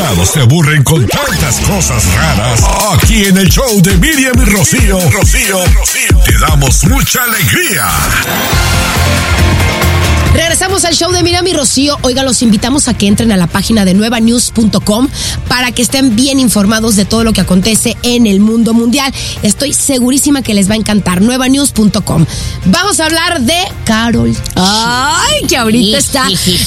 enredados se aburren con tantas cosas raras. Aquí en el show de Miriam y Rocío, te damos mucha alegría. Regresamos al show de Miriam y Rocío. Oigan, los invitamos a que entren a la página de nuevanews.com para que estén bien informados de todo lo que acontece en el mundo mundial. Estoy segurísima que les va a encantar. nuevanews.com. Vamos a hablar de Karol G. Ay, que ahorita está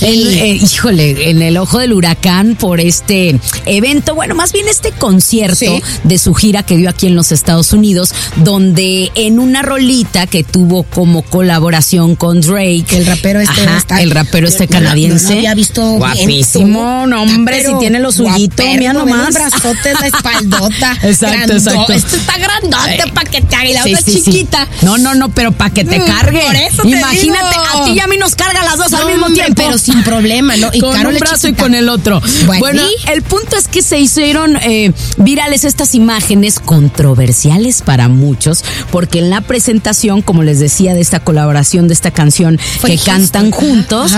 en el ojo del huracán por este evento, bueno, más bien este concierto de su gira que dio aquí en los Estados Unidos, donde en una rolita que tuvo como colaboración con Drake, el rapero el rapero canadiense. No había visto guapísimo, no, hombre, si tiene lo suyito, mira nomás. Los brazotes, la espaldota. Exacto. Este está grandote para que te haga, y la otra chiquita. No, pero para que te cargue. Por eso imagínate, a ti y a mí nos carga las dos al mismo tiempo. Pero sin problema, ¿no? Y con Karol un brazo chiquita. Y con el otro. Bueno, el punto es que se hicieron virales estas imágenes controversiales para muchos, porque en la presentación, como les decía, de esta colaboración, de esta canción que cantan juntos,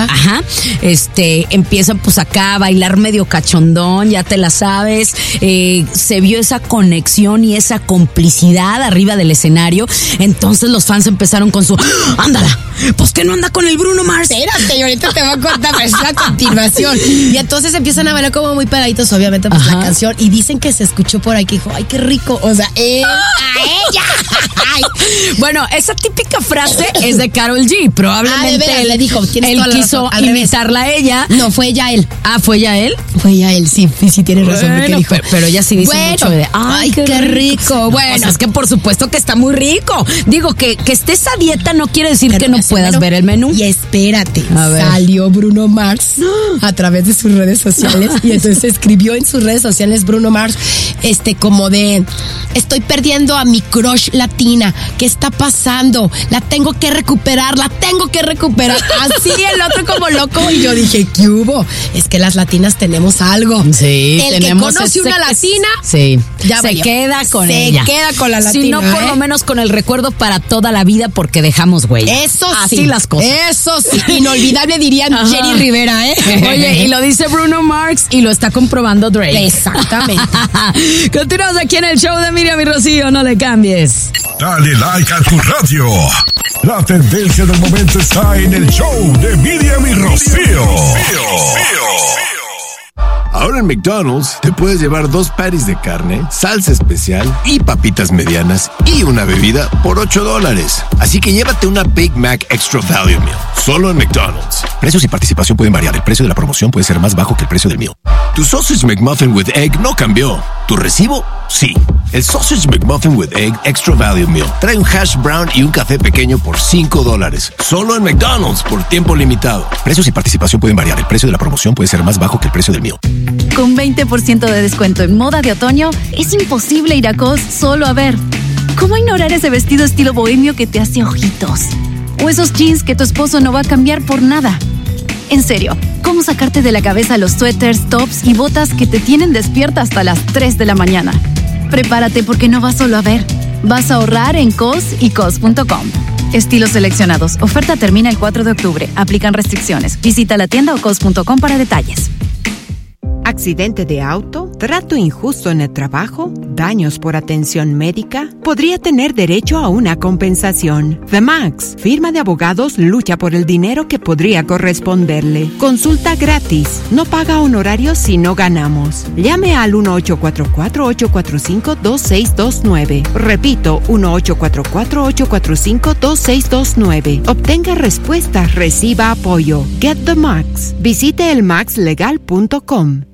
empiezan pues acá a bailar medio cachondón, ya te la sabes, se vio esa conexión y esa complicidad arriba del escenario. Entonces los fans empezaron con su ándala, pues que no anda con el Bruno Mars. Espérate, ahorita te voy a contar, es la continuación. Y entonces empiezan a bailar como muy pegaditos, obviamente, pues la canción, y dicen que se escuchó por ahí que dijo, ay, qué rico, o sea, a ella. Bueno, esa típica frase es de Karol G, probablemente de veras, le dijo, él quiso imitarla a ella. No, fue ella él. ¿Fue ella él? Fue ella él, sí tienes razón. Bueno, dijo. Pero ella sí dice mucho de, ay, qué rico. Bueno, o sea, es que por supuesto que está muy rico. Digo, que estés a dieta no quiere decir que no puedas ver el menú. Y espérate, salió Bruno Mars a través de sus redes sociales y entonces escribió en sus redes sociales Bruno Mars, como de, estoy perdiendo a mi crush latina, ¿qué está pasando? La tengo que recuperar. Así el otro como loco, y yo dije, ¿qué hubo? Es que las latinas tenemos algo. Sí, el tenemos que conoce una latina, ya se queda con ella. Se queda con la latina. Si no, por lo menos con el recuerdo para toda la vida, porque dejamos huella. Eso sí. Así las cosas. Eso sí. Inolvidable, dirían Jenny Rivera, Oye, y lo dice Bruno Mars y lo está comprobando Drake. Exactamente. Continuamos aquí en el show de Miriam y Rocío, no le cambies. Dale like a tu radio. La tendencia del momento está en el show de Miriam y Rocío. Ahora en McDonald's te puedes llevar 2 patties de carne, salsa especial y papitas medianas y una bebida por $8. Así que llévate una Big Mac Extra Value Meal, solo en McDonald's. Precios y participación pueden variar. El precio de la promoción puede ser más bajo que el precio del meal. Tu Sausage McMuffin with Egg no cambió. ¿Tu recibo? Sí. El Sausage McMuffin with Egg Extra Value Meal trae un hash brown y un café pequeño por $5. Solo en McDonald's por tiempo limitado. Precios y participación pueden variar. El precio de la promoción puede ser más bajo que el precio del meal. Con 20% de descuento en moda de otoño, es imposible ir a Cos solo a ver. ¿Cómo ignorar ese vestido estilo bohemio que te hace ojitos? O esos jeans que tu esposo no va a cambiar por nada. En serio, ¿cómo sacarte de la cabeza los suéteres, tops y botas que te tienen despierta hasta las 3 de la mañana? Prepárate porque no vas solo a ver. Vas a ahorrar en Cos y Cos.com. Estilos seleccionados. Oferta termina el 4 de octubre. Aplican restricciones. Visita la tienda o Cos.com para detalles. ¿Accidente de auto? ¿Trato injusto en el trabajo? ¿Daños por atención médica? Podría tener derecho a una compensación. The Max, firma de abogados, lucha por el dinero que podría corresponderle. Consulta gratis. No paga honorarios si no ganamos. Llame al 1-844-845-2629. Repito, 1-844-845-2629. Obtenga respuestas, reciba apoyo. Get the Max. Visite elmaxlegal.com.